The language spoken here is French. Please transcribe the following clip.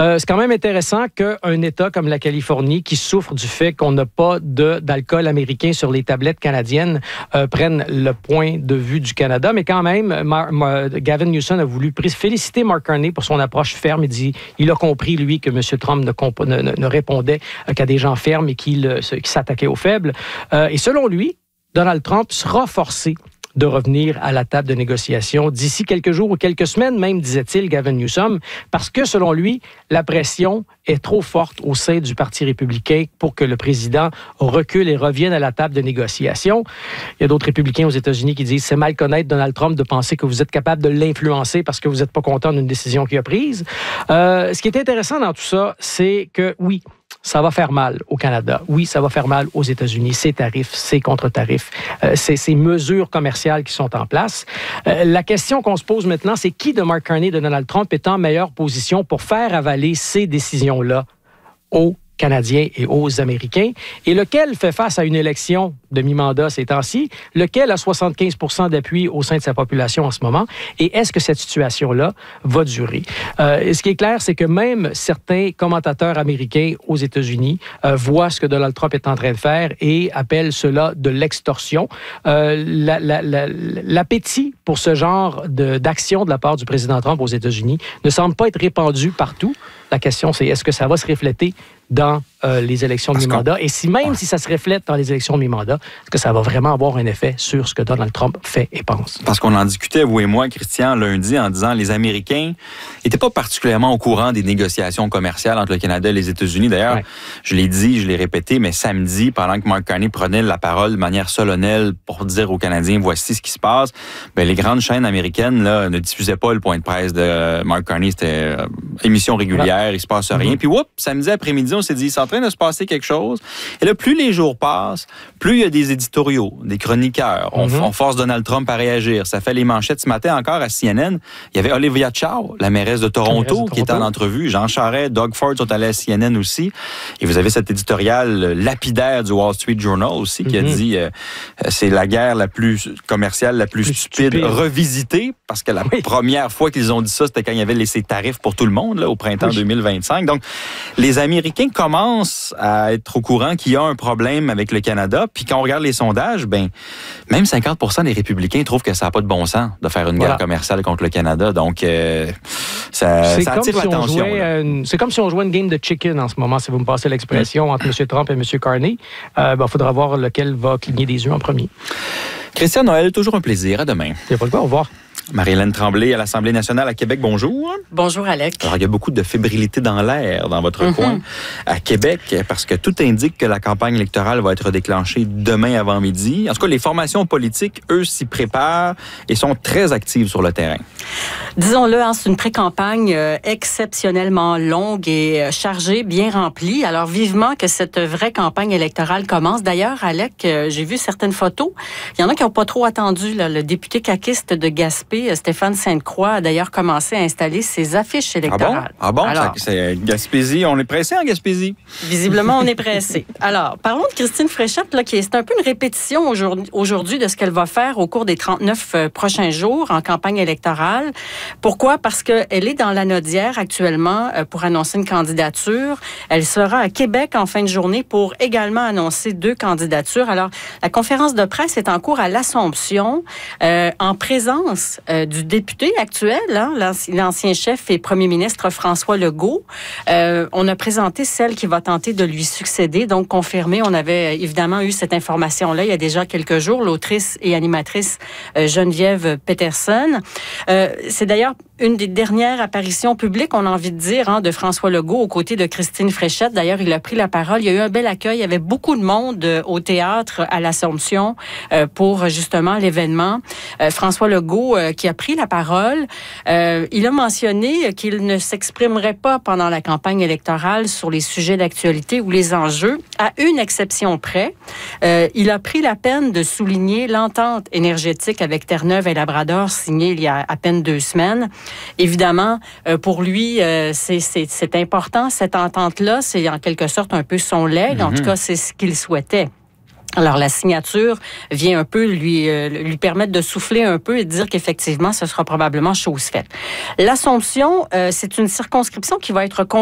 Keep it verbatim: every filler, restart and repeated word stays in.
Euh, c'est quand même intéressant qu'un État comme la Californie, qui souffre du fait qu'on n'a pas de, d'alcool américain sur les tablettes canadiennes, euh, prenne le point de vue du Canada. Mais quand même, Mar- Mar- Gavin Newsom a voulu féliciter Mark Carney pour son approche ferme. Il dit, il a compris, lui, que M. Trump ne, comp- ne, ne, ne répondait qu'à des gens fermes et qu'il, euh, qu'il s'attaquait aux faibles. Euh, et selon lui, Donald Trump sera forcé de revenir à la table de négociation d'ici quelques jours ou quelques semaines, même, disait-il, Gavin Newsom, parce que, selon lui, la pression est trop forte au sein du Parti républicain pour que le président recule et revienne à la table de négociation. Il y a d'autres républicains aux États-Unis qui disent « c'est mal connaître Donald Trump de penser que vous êtes capable de l'influencer parce que vous n'êtes pas content d'une décision qu'il a prise. Euh, » Ce qui est intéressant dans tout ça, c'est que, oui, ça va faire mal au Canada. Oui, ça va faire mal aux États-Unis. Ces tarifs, ces contre-tarifs, euh, ces, ces mesures commerciales qui sont en place. Euh, la question qu'on se pose maintenant, c'est qui de Mark Carney et de Donald Trump est en meilleure position pour faire avaler ces décisions-là aux Canadiens et aux Américains, et lequel fait face à une élection de mi-mandat ces temps-ci, lequel a soixante-quinze pour cent d'appui au sein de sa population en ce moment, et est-ce que cette situation-là va durer? Euh, et ce qui est clair, c'est que même certains commentateurs américains aux États-Unis euh, voient ce que Donald Trump est en train de faire et appellent cela de l'extorsion. Euh, la, la, la, l'appétit pour ce genre de, d'action de la part du président Trump aux États-Unis ne semble pas être répandu partout. La question, c'est est-ce que ça va se refléter dans euh, les élections de mi-mandat? Et si même ouais. si ça se reflète dans les élections de mi-mandat, est-ce que ça va vraiment avoir un effet sur ce que Donald Trump fait et pense? Parce qu'on en discutait, vous et moi, Christian, lundi, en disant les Américains n'étaient pas particulièrement au courant des négociations commerciales entre le Canada et les États-Unis. D'ailleurs, ouais. je l'ai dit, je l'ai répété, mais samedi, pendant que Mark Carney prenait la parole de manière solennelle pour dire aux Canadiens, voici ce qui se passe, bien, les grandes chaînes américaines là, ne diffusaient pas le point de presse de Mark Carney. C'était euh, émission régulière, ouais. il se passe rien. Mm-hmm. Puis, whoop, samedi après-midi, on s'est dit, c'est en train de se passer quelque chose. Et là, plus les jours passent, plus il y a des éditoriaux, des chroniqueurs. On, mm-hmm. on force Donald Trump à réagir. Ça fait les manchettes. Ce matin, encore à C N N, il y avait Olivia Chow, la mairesse de Toronto, mairesse de Toronto. qui était en entrevue. Jean Charest, Doug Ford sont allés à C N N aussi. Et vous avez cet éditorial lapidaire du Wall Street Journal aussi qui mm-hmm. a dit euh, c'est la guerre la plus commerciale, la plus, plus stupide, stupide, revisitée, parce que la oui. première fois qu'ils ont dit ça, c'était quand il y avait les tarifs pour tout le monde, là, au printemps oui. deux mille vingt-cinq. Donc, les Américains commencent à être au courant qu'il y a un problème avec le Canada. Puis quand on regarde les sondages, ben même cinquante pour cent des républicains trouvent que ça n'a pas de bon sens de faire une voilà. guerre commerciale contre le Canada. Donc, euh, ça, c'est ça attire si l'attention. Une, c'est comme si on jouait une game de chicken en ce moment, si vous me passez l'expression, mmh. entre M. Trump et M. Carney. Il euh, faudra voir lequel va cligner des yeux en premier. Christian Noël, toujours un plaisir. À demain. Il n'y a pas de quoi, au revoir. Marie-Hélène Tremblay à l'Assemblée nationale à Québec, bonjour. Bonjour, Alec. Alors, il y a beaucoup de fébrilité dans l'air dans votre mm-hmm. coin à Québec parce que tout indique que la campagne électorale va être déclenchée demain avant-midi. En tout cas, les formations politiques, eux, s'y préparent et sont très actives sur le terrain. Disons-le, hein, c'est une pré-campagne euh, exceptionnellement longue et euh, chargée, bien remplie. Alors, vivement que cette vraie campagne électorale commence. D'ailleurs, Alec, euh, j'ai vu certaines photos. Il y en a qui n'ont pas trop attendu. Là, le député caquiste de Gaspé, Stéphane Sainte-Croix, a d'ailleurs commencé à installer ses affiches électorales. Ah bon? Ah bon? Alors, ça, c'est Gaspésie. On est pressé en Gaspésie? Visiblement, on est pressé. Alors, parlons de Christine Fréchette, là, qui est, c'est un peu une répétition aujourd'hui, aujourd'hui de ce qu'elle va faire au cours des trente-neuf euh, prochains jours en campagne électorale. Pourquoi? Parce qu'elle est dans l'Anaudière actuellement euh, pour annoncer une candidature. Elle sera à Québec en fin de journée pour également annoncer deux candidatures. Alors, la conférence de presse est en cours à l'Assomption euh, en présence Euh, du député actuel, hein, l'ancien chef et premier ministre François Legault. Euh, on a présenté celle qui va tenter de lui succéder, donc confirmé. On avait évidemment eu cette information-là il y a déjà quelques jours, l'autrice et animatrice euh, Geneviève Peterson. Euh, c'est d'ailleurs une des dernières apparitions publiques, on a envie de dire, hein, de François Legault aux côtés de Christine Fréchette. D'ailleurs, il a pris la parole. Il y a eu un bel accueil. Il y avait beaucoup de monde euh, au théâtre à l'Assomption euh, pour justement l'événement. Euh, François Legault euh, qui a pris la parole, euh, il a mentionné qu'il ne s'exprimerait pas pendant la campagne électorale sur les sujets d'actualité ou les enjeux, à une exception près. Euh, il a pris la peine de souligner l'entente énergétique avec Terre-Neuve et Labrador signée il y a à peine deux semaines. Évidemment, euh, pour lui, euh, c'est, c'est, c'est important. Cette entente-là, c'est en quelque sorte un peu son legs. Mm-hmm. En tout cas, c'est ce qu'il souhaitait. Alors, la signature vient un peu lui, euh, lui permettre de souffler un peu et de dire qu'effectivement, ce sera probablement chose faite. L'Assomption, euh, c'est une circonscription qui va être